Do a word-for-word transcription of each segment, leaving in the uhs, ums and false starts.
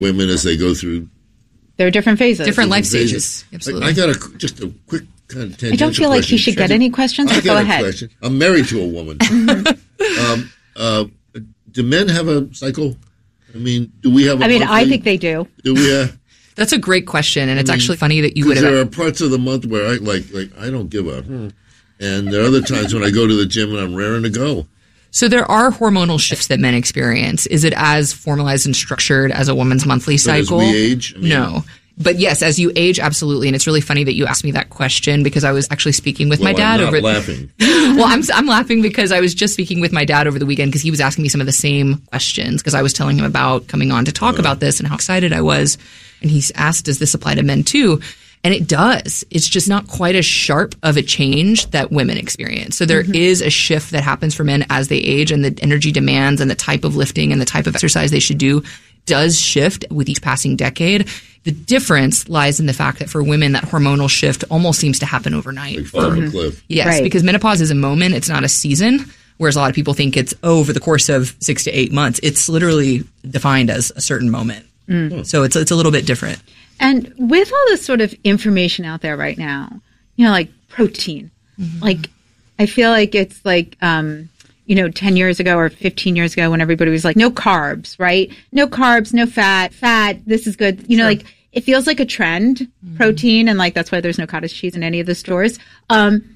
women as they go through. There are different phases. Different, different life phases. stages. Absolutely. I, I got a, just a quick kind of tangential I don't feel like question. he should get any questions, I but go got ahead. A question. I'm married to a woman. um, uh, do men have a cycle? I mean, do we have a I mean, monthly? I think they do. Do we have? That's a great question, and it's I mean, actually funny that you would have. There are parts of the month where I like, like I don't give a, hmm. and there are other times when I go to the gym and I'm raring to go. So there are hormonal shifts that men experience. Is it as formalized and structured as a woman's monthly But cycle? As we age, I mean, no. But yes, as you age, absolutely. And it's really funny that you asked me that question because I was actually speaking with well, my dad I'm not over. laughing. Well, I'm I'm laughing because I was just speaking with my dad over the weekend because he was asking me some of the same questions because I was telling him about coming on to talk uh, about this and how excited I was, and he asked, "Does this apply to men too?" And it does. It's just not quite as sharp of a change that women experience. So there mm-hmm. is a shift that happens for men as they age, and the energy demands and the type of lifting and the type of exercise they should do does shift with each passing decade. The difference lies in the fact that for women, that hormonal shift almost seems to happen overnight. Like fall off a cliff. Yes, right. Because menopause is a moment. It's not a season, whereas a lot of people think it's oh, over the course of six to eight months. It's literally defined as a certain moment. Mm. So it's it's a little bit different. And with all this sort of information out there right now, you know, like protein, mm-hmm. like I feel like it's like, um, you know, ten years ago or fifteen years ago when everybody was like, no carbs, right? No carbs, no fat, fat, this is good. You know, sure. like it feels like a trend, mm-hmm. protein, and like that's why there's no cottage cheese in any of the stores. Um,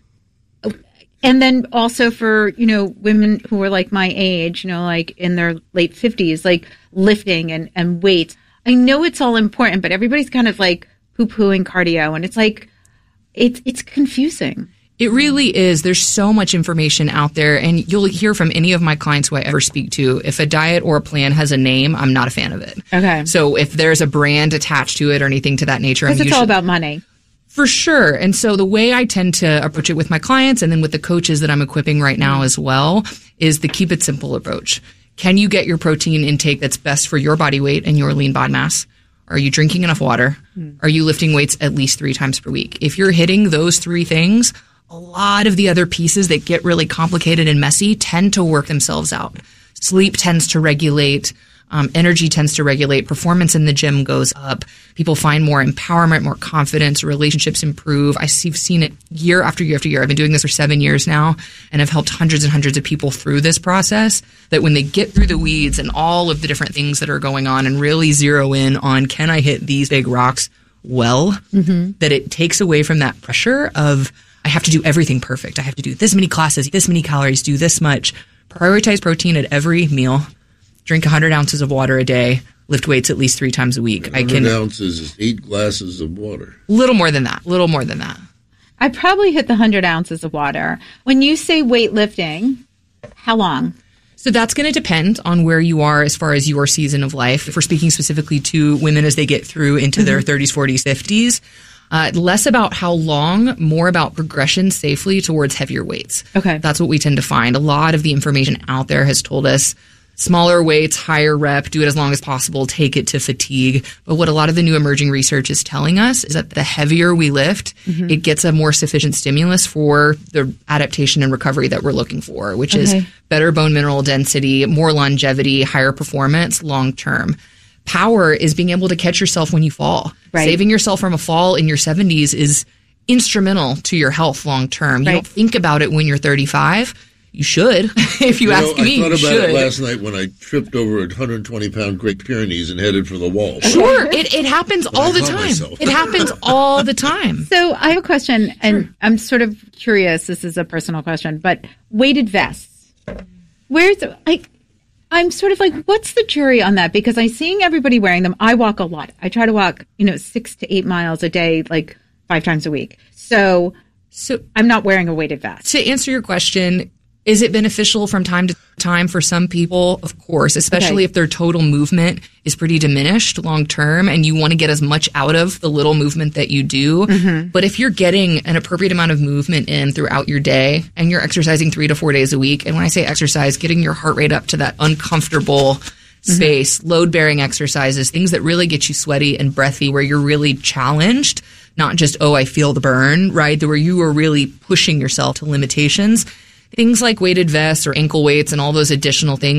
and then also for, you know, women who are like my age, you know, like in their late fifties, like lifting and, and weights. I know it's all important, but everybody's kind of like poo-pooing cardio, and it's like, it's it's confusing. It really is. There's so much information out there, and you'll hear from any of my clients who I ever speak to. If a diet or a plan has a name, I'm not a fan of it. Okay. So if there's a brand attached to it or anything to that nature, because it's usually, all about money. For sure. And so the way I tend to approach it with my clients and then with the coaches that I'm equipping right now as well is the keep it simple approach. Can you get your protein intake that's best for your body weight and your lean body mass? Are you drinking enough water? Mm. Are you lifting weights at least three times per week? If you're hitting those three things, a lot of the other pieces that get really complicated and messy tend to work themselves out. Sleep tends to regulate. Um, energy tends to regulate. Performance in the gym goes up. People find more empowerment, more confidence. Relationships improve. I've seen it year after year after year. I've been doing this for seven years now, and I've helped hundreds and hundreds of people through this process, that when they get through the weeds and all of the different things that are going on and really zero in on, can I hit these big rocks well, mm-hmm. that it takes away from that pressure of, I have to do everything perfect. I have to do this many classes, this many calories, do this much. Prioritize protein at every meal. Drink one hundred ounces of water a day. Lift weights at least three times a week. one hundred ounces is eight glasses of water. Little more than that. Little more than that. I probably hit the one hundred ounces of water. When you say weightlifting, how long? So that's going to depend on where you are as far as your season of life. If we're speaking specifically to women as they get through into mm-hmm. their thirties, forties, fifties, uh, less about how long, more about progression safely towards heavier weights. Okay. That's what we tend to find. A lot of the information out there has told us smaller weights, higher rep, do it as long as possible, take it to fatigue. But what a lot of the new emerging research is telling us is that the heavier we lift, mm-hmm. it gets a more sufficient stimulus for the adaptation and recovery that we're looking for, which okay. is better bone mineral density, more longevity, higher performance long term. Power is being able to catch yourself when you fall. Right. Saving yourself from a fall in your seventies is instrumental to your health long term. You right. don't think about it when you're thirty-five. You should, if you, you ask know, me. I thought you about should. it last night when I tripped over a one hundred twenty pound Great Pyrenees and headed for the wall. Sure, it, it happens but all I the time. Myself. It happens all the time. So I have a question, and sure. I'm sort of curious. This is a personal question, but weighted vests. Where's like? I'm sort of like, what's the jury on that? Because I'm seeing everybody wearing them. I walk a lot. I try to walk, you know, six to eight miles a day, like five times a week. So, so I'm not wearing a weighted vest. To answer your question, is it beneficial from time to time for some people? Of course, especially okay. if their total movement is pretty diminished long term and you want to get as much out of the little movement that you do. Mm-hmm. But if you're getting an appropriate amount of movement in throughout your day and you're exercising three to four days a week, and when I say exercise, getting your heart rate up to that uncomfortable space, mm-hmm. load-bearing exercises, things that really get you sweaty and breathy, where you're really challenged, not just, oh, I feel the burn, right? Where you are really pushing yourself to limitations. Things like weighted vests or ankle weights and all those additional things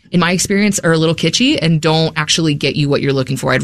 in my experience, are a little kitschy and don't actually get you what you're looking for. I'd